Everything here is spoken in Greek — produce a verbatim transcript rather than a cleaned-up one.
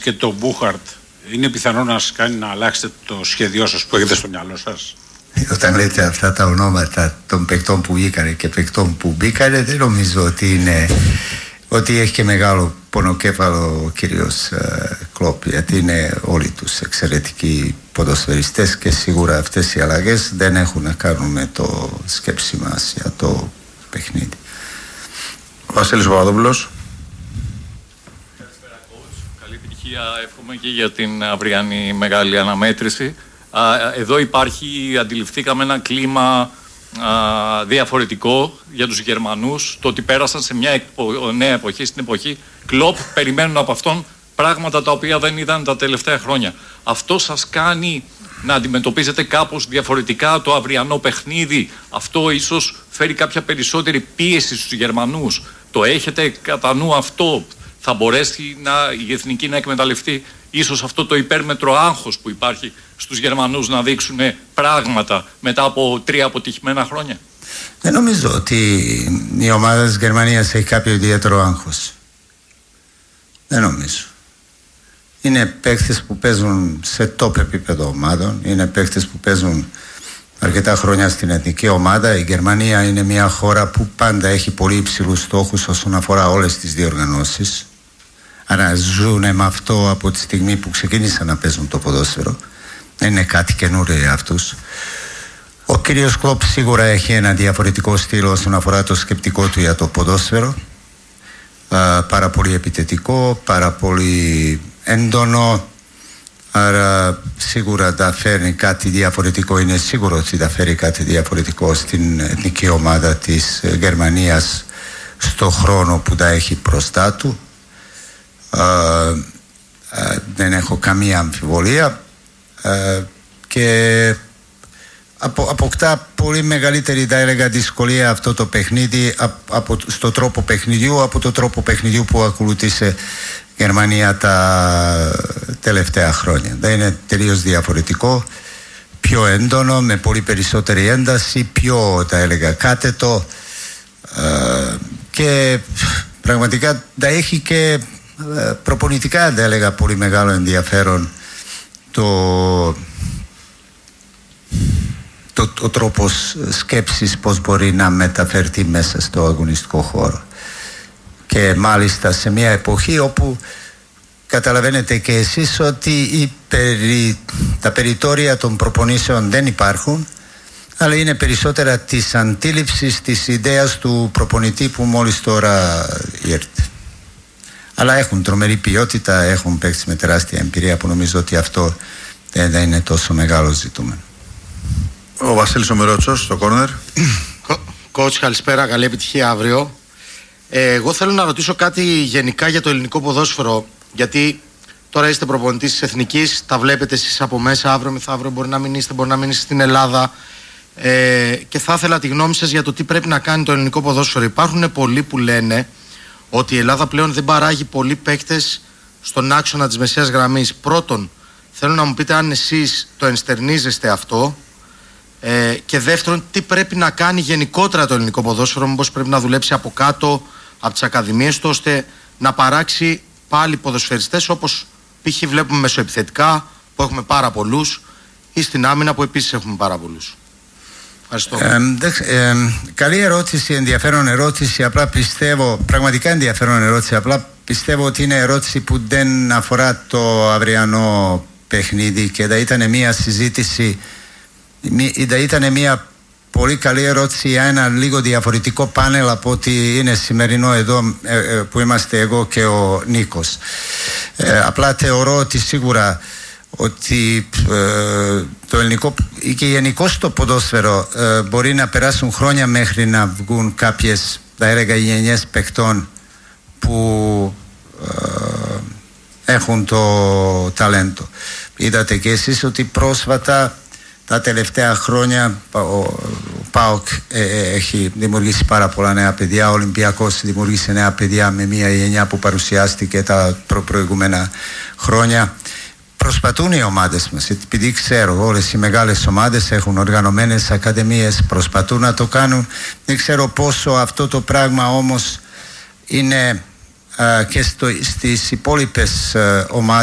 και το Μπούχαρτ είναι πιθανό να σας κάνει να αλλάξετε το σχέδιό σας που έχετε στο μυαλό σας? Όταν λέτε αυτά τα ονόματα των παικτών που βγήκανε και παικτών που μπήκανε, δεν νομίζω ότι είναι ότι έχει και μεγάλο πονοκέφαλο ο κύριος ε, Κλόπ, γιατί είναι όλοι τους εξαιρετικοί ποδοσφαιριστές και σίγουρα αυτές οι αλλαγές δεν έχουν να κάνουν με το σκέψη μας για το παιχνίδι. Βασίλης Παπαδόπουλος. Καλησπέρα, coach. Καλή επιτυχία εύχομαι και για την αυριανή μεγάλη αναμέτρηση. Εδώ υπάρχει, αντιληφθήκαμε, ένα κλίμα α, διαφορετικό για τους Γερμανούς. Το ότι πέρασαν σε μια επο, νέα εποχή, στην εποχή Κλοπ, περιμένουν από αυτόν πράγματα τα οποία δεν είδαν τα τελευταία χρόνια. Αυτό σας κάνει να αντιμετωπίζετε κάπως διαφορετικά το αυριανό παιχνίδι? Αυτό ίσως φέρει κάποια περισσότερη πίεση στους Γερμανούς? Το έχετε κατά νου αυτό? Θα μπορέσει να, η Εθνική να εκμεταλλευτεί ίσως αυτό το υπέρμετρο άγχος που υπάρχει στους Γερμανούς να δείξουν πράγματα μετά από τρία αποτυχημένα χρόνια? Δεν νομίζω ότι η ομάδα της Γερμανίας έχει κάποιο ιδιαίτερο άγχος. Δεν νομίζω. Είναι παίκτες που παίζουν σε top επίπεδο ομάδων. Είναι παίκτες που παίζουν αρκετά χρόνια στην εθνική ομάδα. Η Γερμανία είναι μια χώρα που πάντα έχει πολύ υψηλούς στόχους όσον αφορά όλες τις διοργανώσεις. Άρα ζουν με αυτό από τη στιγμή που ξεκίνησαν να παίζουν το ποδόσφαιρο. Δεν είναι κάτι καινούριο για αυτούς. Ο κύριος Κλοπ σίγουρα έχει ένα διαφορετικό στυλ όσον αφορά το σκεπτικό του για το ποδόσφαιρο. Α, πάρα πολύ επιτετικό, πάρα πολύ έντονο. Άρα σίγουρα θα φέρνει κάτι διαφορετικό. Είναι σίγουρο ότι θα φέρει κάτι διαφορετικό στην εθνική ομάδα της Γερμανίας στο χρόνο που θα έχει μπροστά του. Uh, uh, δεν έχω καμία αμφιβολία uh, και απο, αποκτά πολύ μεγαλύτερη, θα έλεγα, δυσκολία αυτό το παιχνίδι από, από, στο τρόπο παιχνιδιού από το τρόπο παιχνιδιού που ακολούθησε η Γερμανία τα τελευταία χρόνια. Δεν είναι τελείως διαφορετικό, πιο έντονο, με πολύ περισσότερη ένταση, πιο, θα έλεγα, κάτετο uh, και πραγματικά θα έχει και προπονητικά, θα έλεγα, πολύ μεγάλο ενδιαφέρον το, το, το τρόπος σκέψης πώς μπορεί να μεταφερθεί μέσα στο αγωνιστικό χώρο, και μάλιστα σε μια εποχή όπου καταλαβαίνετε και εσείς ότι οι περι, τα περιτόρια των προπονήσεων δεν υπάρχουν, αλλά είναι περισσότερα της αντίληψης της ιδέας του προπονητή που μόλις τώρα ήρθε. Αλλά έχουν τρομερή ποιότητα, έχουν παίξει με τεράστια εμπειρία, που νομίζω ότι αυτό δεν είναι τόσο μεγάλο ζητούμενο. Ο Βασίλης Ομερότσος στο κόρνερ. Κότς, καλησπέρα, καλή επιτυχία αύριο. Ε, εγώ θέλω να ρωτήσω κάτι γενικά για το ελληνικό ποδόσφαιρο, γιατί τώρα είστε προπονητής της Εθνικής, τα βλέπετε εσείς από μέσα, αύριο μεθαύριο μπορεί να μην είστε, μπορεί να μην είστε στην Ελλάδα. Ε, και θα ήθελα τη γνώμη σας για το τι πρέπει να κάνει το ελληνικό ποδόσφαιρο. Υπάρχουν πολλοί που λένε ότι η Ελλάδα πλέον δεν παράγει πολλοί παίκτες στον άξονα της μεσαίας γραμμής. Πρώτον, θέλω να μου πείτε αν εσείς το ενστερνίζεστε αυτό, ε, και δεύτερον, τι πρέπει να κάνει γενικότερα το ελληνικό ποδόσφαιρο, μήπως πρέπει να δουλέψει από κάτω, από τις ακαδημίες του, ώστε να παράξει πάλι ποδοσφαιριστές, όπως π.χ. βλέπουμε μεσοεπιθετικά που έχουμε πάρα πολλούς, ή στην άμυνα που επίσης έχουμε πάρα πολλούς. Ε, ε, καλή ερώτηση, ενδιαφέρον ερώτηση. Απλά πιστεύω, πραγματικά ενδιαφέρον ερώτηση. Απλά πιστεύω ότι είναι ερώτηση που δεν αφορά το αυριανό παιχνίδι, και θα ήταν μια συζήτηση, θα ήταν μια πολύ καλή ερώτηση για ένα λίγο διαφορετικό πάνελ από ότι είναι σημερινό εδώ ε, ε, που είμαστε εγώ και ο Νίκος. Ε, απλά θεωρώ ότι σίγουρα ότι ε, το ελληνικό και γενικώς το ποδόσφαιρο ε, μπορεί να περάσουν χρόνια μέχρι να βγουν κάποιες, θα έλεγα, γενιές παικτών που ε, έχουν το ταλέντο. Είδατε και εσείς ότι πρόσφατα τα τελευταία χρόνια ο, ο ΠΑΟΚ ε, έχει δημιουργήσει πάρα πολλά νέα παιδιά, ο Ολυμπιακός δημιουργήσε νέα παιδιά με μια γενιά που παρουσιάστηκε τα προ- προηγούμενα χρόνια. Προσπαθούν οι ομάδες μας, επειδή ξέρω όλες οι μεγάλες ομάδες έχουν οργανωμένες ακαδημίες, προσπαθούν να το κάνουν. Δεν ξέρω πόσο αυτό το πράγμα όμως είναι α, και στο, στις υπόλοιπες ομάδες